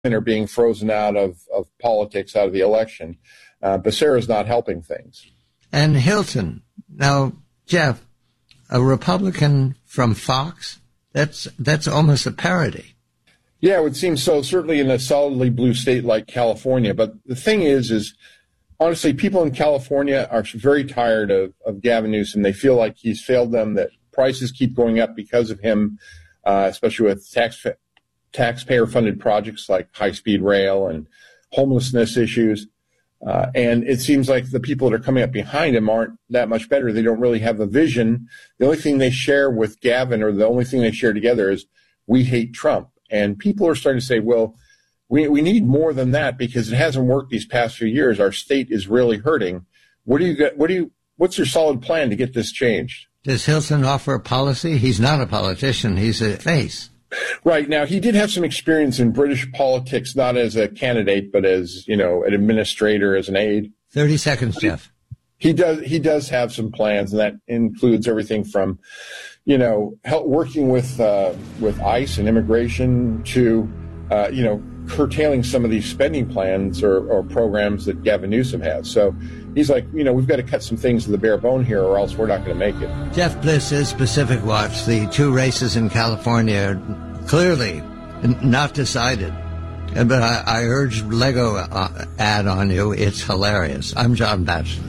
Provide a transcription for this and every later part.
are being frozen out of politics, out of the election. Becerra's not helping things. And Hilton. Now, Jeff, a Republican from Fox, that's almost a parody. Yeah, it would seem so, certainly in a solidly blue state like California. But the thing is honestly, people in California are very tired of Gavin Newsom. They feel like he's failed them, that prices keep going up because of him, especially with taxpayer-funded projects like high-speed rail and homelessness issues. And it seems like the people that are coming up behind him aren't that much better. They don't really have a vision. The only thing they share with Gavin, or the only thing they share together, is we hate Trump. And people are starting to say, well, we need more than that because it hasn't worked these past few years. Our state is really hurting. What's your solid plan to get this changed? Does Hilton offer a policy? He's not a politician. He's a face. Right. Now, he did have some experience in British politics, not as a candidate, but as, an administrator, as an aide. 30 seconds, Jeff. He does have some plans, and that includes everything from, working with ICE and immigration to, curtailing some of these spending plans or programs that Gavin Newsom has. So he's like, we've got to cut some things to the bare bone here or else we're not going to make it. Jeff Bliss is Pacific Watch. The two races in California are clearly not decided. But I urge Lego ad on you. It's hilarious. I'm John Batchelor.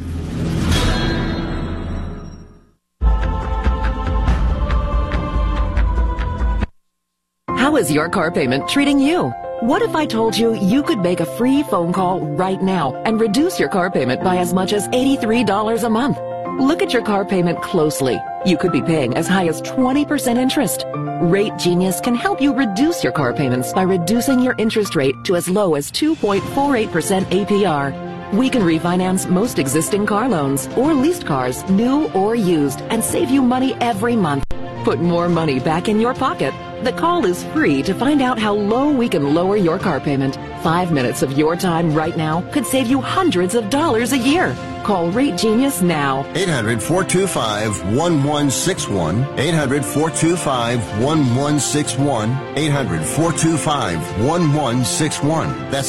How is your car payment treating you? What if I told you you could make a free phone call right now and reduce your car payment by as much as $83 a month? Look at your car payment closely. You could be paying as high as 20% interest. Rate Genius can help you reduce your car payments by reducing your interest rate to as low as 2.48% APR. We can refinance most existing car loans or leased cars, new or used, and save you money every month. Put more money back in your pocket. The call is free to find out how low we can lower your car payment. 5 minutes of your time right now could save you hundreds of dollars a year. Call Rate Genius now. 800-425-1161. 800-425-1161. 800-425-1161. That's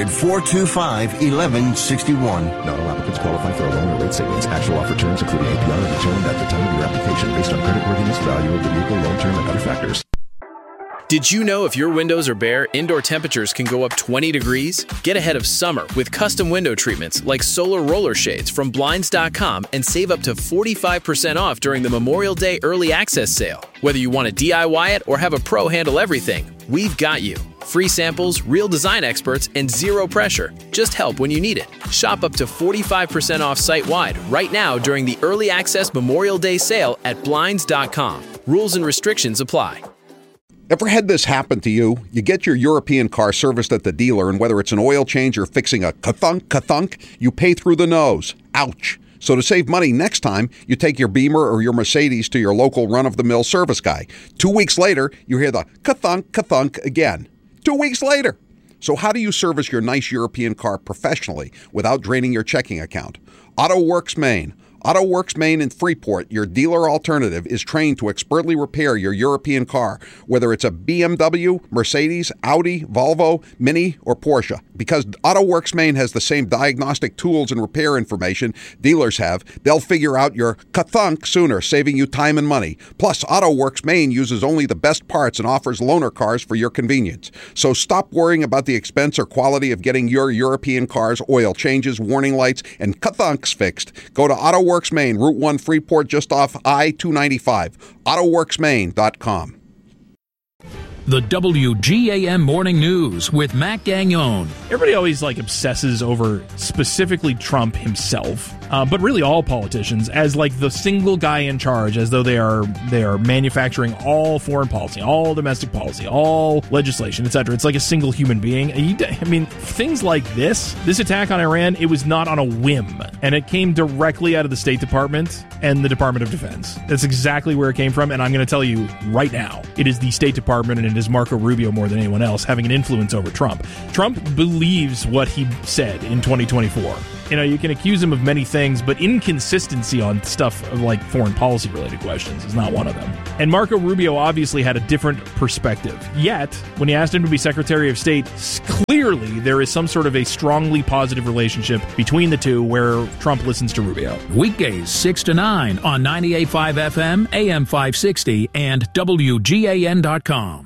800-425-1161. Not all applicants qualify for a loan or rate savings. Actual offer terms, including APR, are determined at the time of your application based on creditworthiness, value of the vehicle, loan term, and other factors. Did you know if your windows are bare, indoor temperatures can go up 20 degrees? Get ahead of summer with custom window treatments like solar roller shades from Blinds.com and save up to 45% off during the Memorial Day Early Access Sale. Whether you want to DIY it or have a pro handle everything, we've got you. Free samples, real design experts, and zero pressure. Just help when you need it. Shop up to 45% off site-wide right now during the Early Access Memorial Day Sale at Blinds.com. Rules and restrictions apply. Ever had this happen to you? You get your European car serviced at the dealer, and whether it's an oil change or fixing a ka-thunk, you pay through the nose. Ouch. So to save money next time, you take your Beamer or your Mercedes to your local run-of-the-mill service guy. 2 weeks later, you hear the ka-thunk again. 2 weeks later. So how do you service your nice European car professionally without draining your checking account? AutoWorks Maine. AutoWorks Maine in Freeport, your dealer alternative, is trained to expertly repair your European car, whether it's a BMW, Mercedes, Audi, Volvo, Mini, or Porsche. Because AutoWorks Maine has the same diagnostic tools and repair information dealers have, they'll figure out your ka-thunk sooner, saving you time and money. Plus, AutoWorks Maine uses only the best parts and offers loaner cars for your convenience. So stop worrying about the expense or quality of getting your European car's oil changes, warning lights, and ka-thunks fixed. Go to AutoWorks Maine, Route 1 Freeport, just off I-295. AutoWorksMaine.com. The WGAM Morning News with Matt Gagnon. Everybody always obsesses over specifically Trump himself, but really all politicians as the single guy in charge, as though they are manufacturing all foreign policy, all domestic policy, all legislation, etc. It's like a single human being. Things like this attack on Iran, it was not on a whim, and it came directly out of the State Department and the Department of Defense. That's exactly where it came from, and I'm going to tell you right now, it is the State Department and it is Marco Rubio more than anyone else having an influence over Trump. Trump believes what he said in 2024. You can accuse him of many things, but inconsistency on stuff like foreign policy related questions is not one of them. And Marco Rubio obviously had a different perspective. Yet, when you asked him to be Secretary of State, clearly there is some sort of a strongly positive relationship between the two where Trump listens to Rubio. Weekdays 6 to 9 on 98.5 FM, AM 560, and WGAN.com.